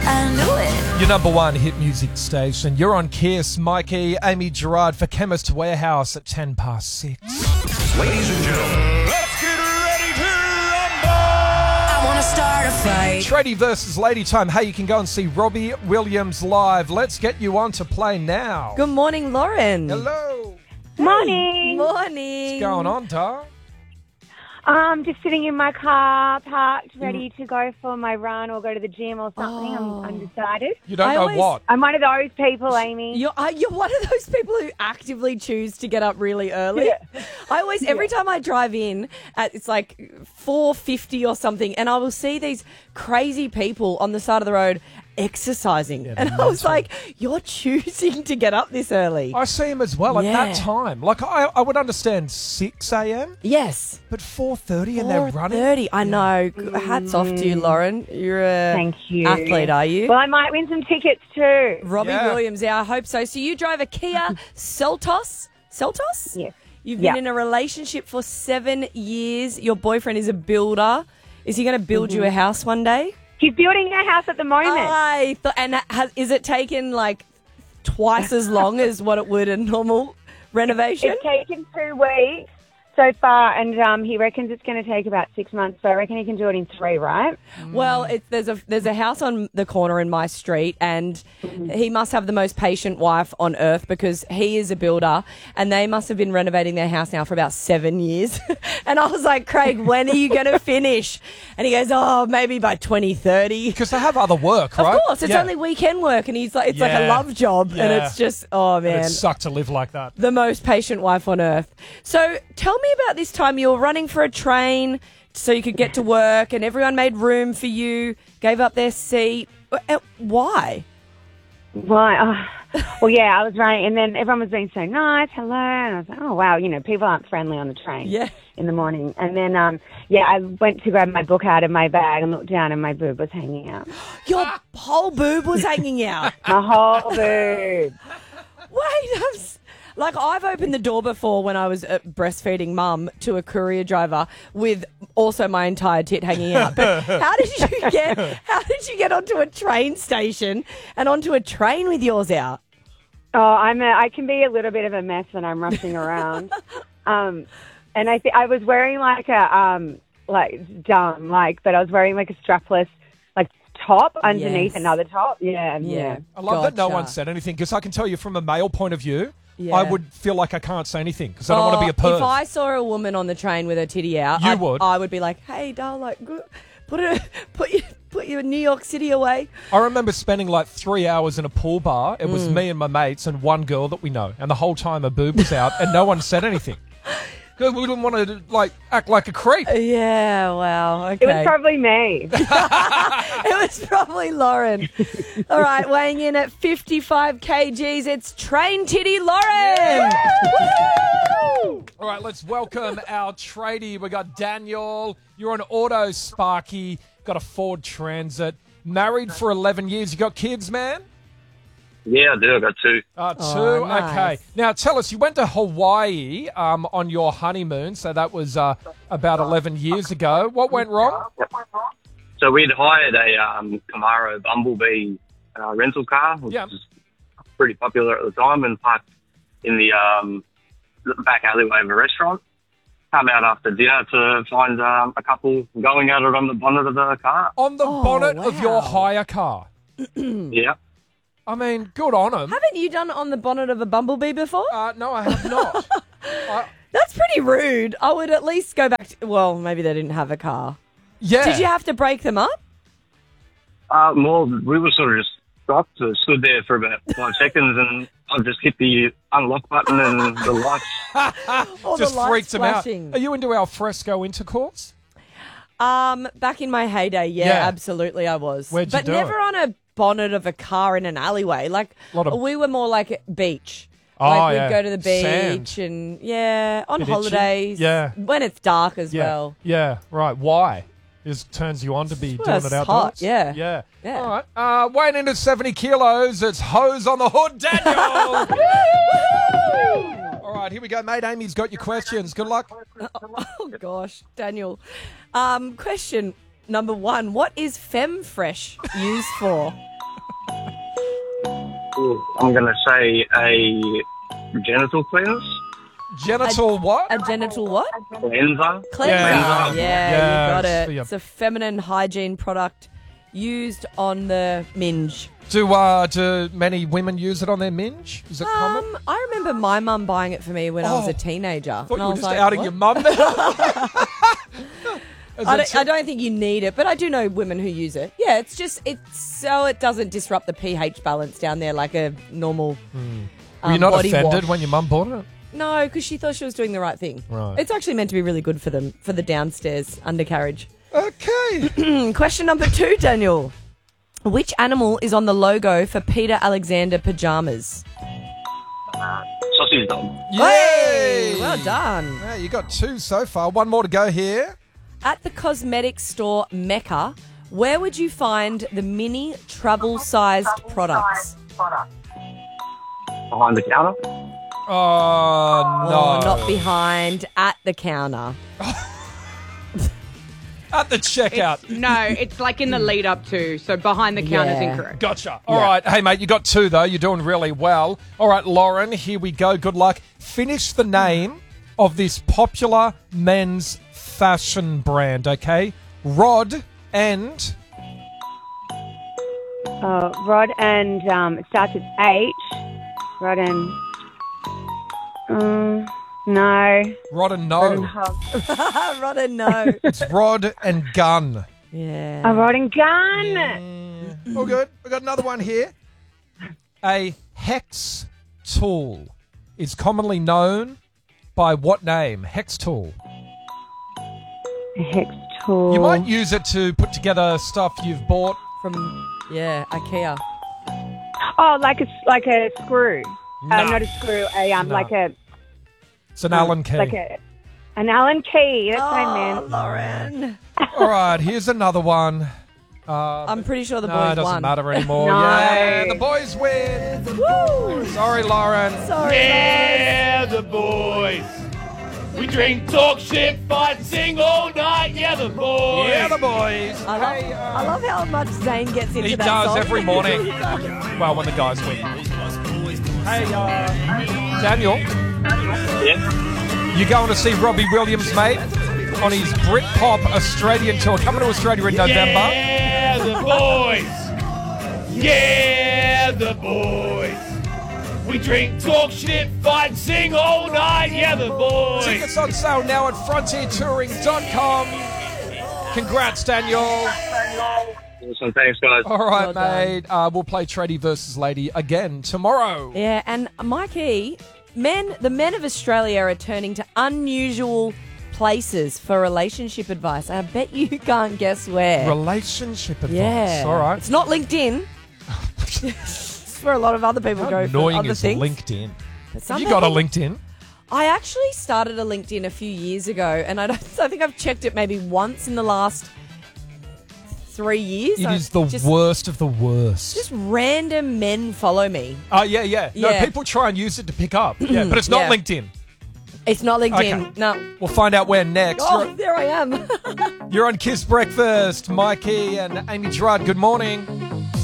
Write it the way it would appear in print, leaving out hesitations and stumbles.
I knew it. Your number one hit music station. You're on Kiss. Mikey, Amy Gerard for Chemist Warehouse at 6:10. Ladies and gentlemen, let's get ready to rumble! I want to start a fight. Tradie versus Lady Time. Hey, you can go and see Robbie Williams live. Let's get you on to play now. Good morning, Lauren. Hello. Morning. Morning. What's going on, Dar? Just sitting in my car, parked, ready to go for my run or go to the gym or something. I'm undecided. You don't know what? I'm one of those people, Amy. You're one of those people who actively choose to get up really early. Yeah. I always, every time I drive in, it's like 4:50 or something, and I will see these crazy people on the side of the road exercising. Yeah, and I was like, you're choosing to get up this early. I see him as well at that Yeah. time. Like, I would understand 6 a.m., Yes. but 4:30 and they're running? 4:30. I know. Hats off to you, Lauren. You're a Thank you. athlete, are you? Well, I might win some tickets too. Robbie Yeah. Williams, yeah, I hope so. So you drive a Kia Seltos? Seltos? Yes. You've Yeah. been in a relationship for 7 years. Your boyfriend is a builder. Is he going to build you a house one day? He's building a house at the moment. Is it taken like twice as long as what it would a normal renovation? It's taken 2 weeks so far, and he reckons it's going to take about 6 months. So I reckon he can do it in 3, right? Well, there's a house on the corner in my street, and he must have the most patient wife on earth because he is a builder, and they must have been renovating their house now for about 7 years. And I was like, Craig, when are you going to finish? And he goes, oh, maybe by 2030. Because they have other work, right? Of course, it's Yeah. only weekend work, and he's like, it's like a Yeah. love job, and Yeah. it's just, oh And man, it sucked to live like that. the most patient wife on earth. So tell me about this time you were running for a train so you could get to work, and everyone made room for you, gave up their seat. Why? Right. Well, yeah, I was running, and then everyone was being so nice, hello, and I was like, oh, wow, people aren't friendly on the train Yeah. in the morning. And then, I went to grab my book out of my bag and looked down, and my boob was hanging out. Your whole boob was hanging out. My whole boob. Wait, I've opened the door before when I was breastfeeding mum to a courier driver with also my entire tit hanging out. But how did you get onto a train station and onto a train with yours out? Oh, I can be a little bit of a mess when I'm rushing around. And I was wearing but I was wearing like a strapless top underneath Yes. another top. Yeah. I love that no Gotcha. one said anything because I can tell you from a male point of view, Yeah. I would feel like I can't say anything because I don't want to be a perv. If I saw a woman on the train with her titty out, You would. I would be like, hey, doll, put your New York City away. I remember spending like 3 hours in a pool bar. It was me and my mates and one girl that we know. And the whole time her boob was out and no one said anything. 'Cause we didn't want to act like a creep. Yeah, wow, okay. It was probably me. It was probably Lauren. All right, weighing in at 55 kgs, it's Train Titty Lauren. Woo! All right, let's welcome our tradie. We got Daniel. You're on Auto Sparky. Got a Ford Transit. Married for 11 years. You got kids, man? Yeah, I do. I got 2. 2. Nice. Okay. Now, tell us, you went to Hawaii on your honeymoon, so that was about 11 years ago. What went wrong? So we'd hired a Camaro Bumblebee rental car, which Yeah. was pretty popular at the time, and parked in the back alleyway of a restaurant. Come out after dinner to find a couple going at it on the bonnet of the car. On the bonnet of your wow. hire car. Yeah. I mean, good on them. Haven't you done it on the bonnet of a Bumblebee before? No, I have not. That's pretty rude. I would at least go back to, well, maybe they didn't have a car. Yeah. Did you have to break them up? Well, we were sort of just stopped, stood there for about 5 seconds, and I just hit the unlock button and the lights. Or Just the lights freaked them out. flashing? Are you into al fresco intercourse? Back in my heyday, yeah, Yeah. absolutely I was. Where'd you but do never it? on a bonnet of a car in an alleyway. We were more like beach. Oh, We'd yeah. go to the beach Sand. and on Bit itchy. holidays. Yeah. When it's dark as Yeah. well. Yeah, right. Why? It turns you on to be Well, doing it's it outdoors. hot, yeah. Yeah. Yeah. All right. Weighing in at 70 kilos, it's Hose on the Hood, Daniel. All right, here we go, mate. Amy's got your questions. Good luck. Oh gosh, Daniel. Question number 1: what is Femme Fresh used for? I'm going to say a genital cleanse. Genital what? A genital what? Cleanser. Cleanser. Yeah. Yeah, you got it's for it. your- It's a feminine hygiene product used on the minge. Do many women use it on their minge? Is it common? I remember my mum buying it for me when I was Oh. a teenager. I thought and you I were was just like, outing what? your mum there. I don't think you need it, but I do know women who use it. Yeah, it's so it doesn't disrupt the pH balance down there like a normal Were you not body offended wash. when your mum bought it? No, because she thought she was doing the right thing. Right. It's actually meant to be really good for them, for the downstairs undercarriage. Okay. Question number 2, Daniel. Which animal is on the logo for Peter Alexander pajamas? Sausage dog. Yay! Well done. Yeah, you got 2 so far. One more to go here. At the cosmetics store Mecca, where would you find the mini travel-sized products? Behind the counter. Oh, no. Oh, not behind, at the counter. At the checkout. No, it's like in the lead up to, so behind the counter is Yeah. incorrect. Gotcha. All right. Hey, mate, you got 2, though. You're doing really well. All right, Lauren, here we go. Good luck. Finish the name of this popular men's fashion brand, okay? Rod and... Rod and it starts with H. Rod and no. Rod and Rod and No. Hub. Rod and no. It's Rod and Gun. Yeah. A rod and gun. All good. We got another one here. A hex tool is commonly known by what name? Hex tool. A hex tool. You might use it to put together stuff you've bought. From, IKEA. Oh, like a screw. No. Not a screw. Like a It's an Allen key. like an Allen key. That's what I meant. Lauren. All right, here's another one. I'm pretty sure the No, boys it doesn't won. matter anymore. No. Yeah, the boys win. Woo! Sorry, Lauren. Sorry, guys. Yeah, the boys. We drink, talk shit, fight, sing all night. Yeah, the boys. Yeah, the boys. I love how much Zane gets into He that does song. every morning. Well, when the guys win. Hey, Daniel, Yeah. you going to see Robbie Williams, mate, on his Britpop Australian tour, coming to Australia in November. Yeah, the boys. Yeah, the boys. We drink, talk shit, fight, sing all night. Yeah, the boys. Tickets on sale now at frontiertouring.com. Congrats, Daniel. Awesome. Thanks, guys. All right, Well done. mate. We'll play Tradie versus Lady again tomorrow. Yeah, and Mikey, the men of Australia are turning to unusual places for relationship advice. I bet you can't guess where. Relationship advice. Yeah. All right. It's not LinkedIn. It's where a lot of other people How go for annoying other is things. LinkedIn? But some You got a people- LinkedIn? I actually started a LinkedIn a few years ago, and I think I've checked it maybe once in the last 3 years. It I is the just, worst of the worst. Just random men follow me. Yeah. No, Yeah. people try and use it to pick up. Yeah, but it's not Yeah. LinkedIn. It's not LinkedIn. Okay. No. We'll find out where next. Oh, there I am. You're on Kiss Breakfast. Mikey and Amy Gerard, good morning.